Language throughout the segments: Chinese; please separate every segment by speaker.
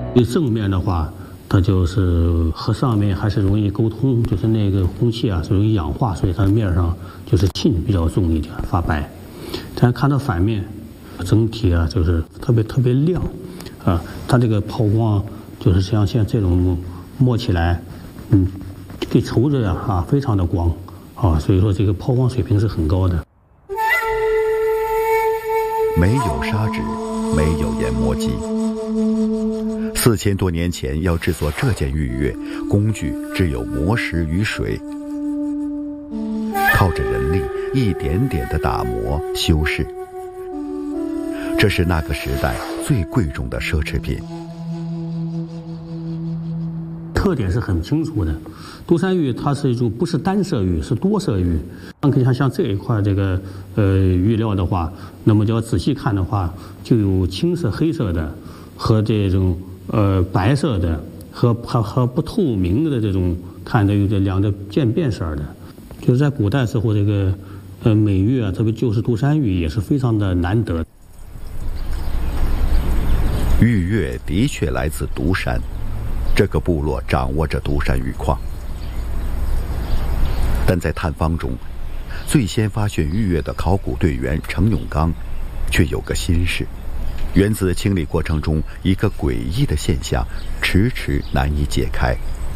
Speaker 1: 对正面的话，它就是和上面还是容易沟通，就是那个空气啊是容易氧化，所以它面上就是沁比较重一点，发白。但看到反面，整体啊就是特别亮，啊，它这个抛光就是像这种摸起来，给绸子啊非常的光，啊，所以说这个抛光水平是很高的。
Speaker 2: 没有砂纸，没有研磨机。4000多年前要制作这件玉钺，工具只有磨石与水，靠着人力一点点的打磨修饰。这是那个时代最贵重的奢侈品。
Speaker 1: 特点是很清楚的，独山玉它是一种不是单色玉，是多色玉。可以像这一块这个玉料的话，那么就要仔细看的话，就有青色、黑色的和这种白色的和不透明的这种，看着有这两个渐变色的。就是在古代时候，这个美玉啊，特别就是独山玉也是非常的难得。
Speaker 2: 玉钺的确来自独山，这个部落掌握着独山玉矿。但在探方中，最先发现玉钺的考古队员程永刚却有个心事，源自清理过程中一个诡异的现象，迟迟难以解开。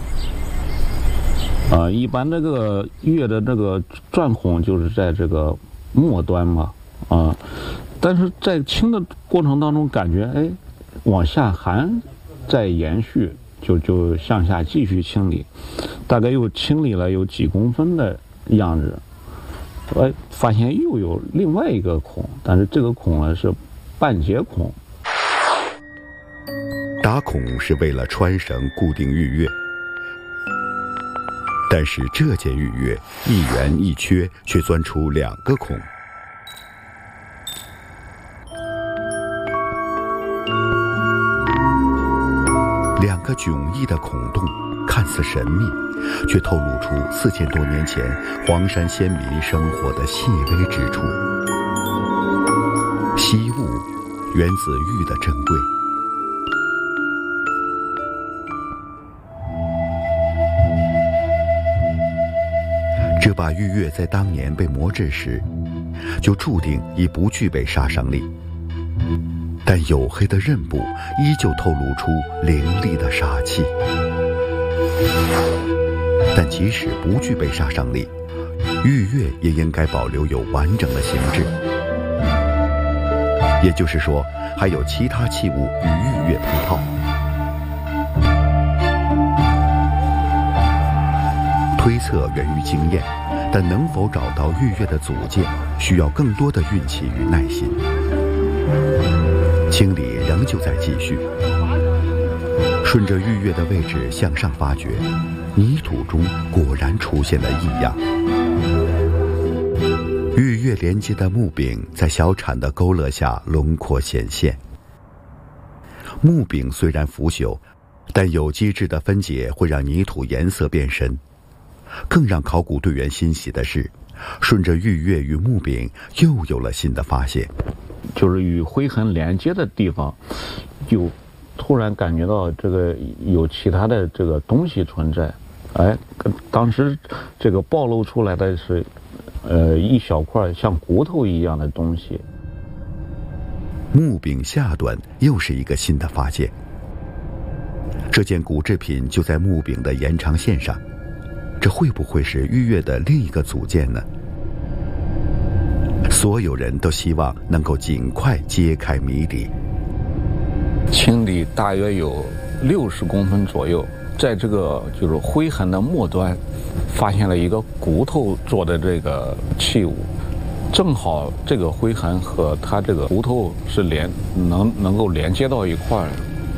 Speaker 3: 一般这个钺的这个钻孔就是在这个末端嘛，但是在清的过程当中，感觉往下还在延续，就向下继续清理，大概又清理了有几公分的样子，发现又有另外一个孔，但是这个孔呢是半截孔。
Speaker 2: 打孔是为了穿绳固定玉钺，但是这件玉钺一圆一缺，却钻出2个孔。2个迥异的孔洞看似神秘，却透露出4000多年前黄山先民生活的细微之处。稀物源自玉的珍贵。这把玉钺在当年被磨制时，就注定已不具备杀伤力。但黝黑的刃部依旧透露出凌厉的杀气。但即使不具备杀伤力，玉钺也应该保留有完整的形制。也就是说，还有其他器物与玉钺配套。推测源于经验，但能否找到玉钺的组件，需要更多的运气与耐心。清理仍旧在继续，顺着玉钺的位置向上发掘，泥土中果然出现了异样。玉钺连接的木柄在小铲的勾勒下轮廓显现。木柄虽然腐朽，但有机质的分解会让泥土颜色变深。更让考古队员欣喜的是，顺着玉钺与木柄又有了新的发现。
Speaker 3: 就是与灰痕连接的地方，就突然感觉到这个有其他的这个东西存在。当时这个暴露出来的是一小块像骨头一样的东西。
Speaker 2: 木柄下端又是一个新的发现。这件古制品就在木柄的延长线上，这会不会是玉钺的另一个组件呢？所有人都希望能够尽快揭开谜底。
Speaker 3: 清理大约有60公分左右，在这个就是灰痕的末端，发现了一个骨头做的这个器物，正好这个灰痕和它这个骨头是能够连接到一块儿。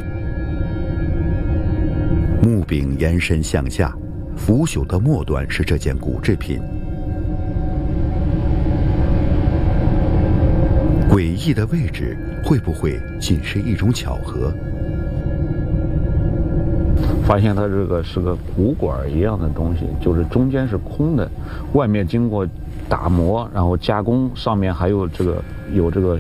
Speaker 2: 木柄延伸向下，腐朽的末端是这件古制品。诡异的位置会不会仅是一种巧合？
Speaker 3: 发现它这个是个骨管一样的东西，就是中间是空的，外面经过打磨然后加工，上面还有这个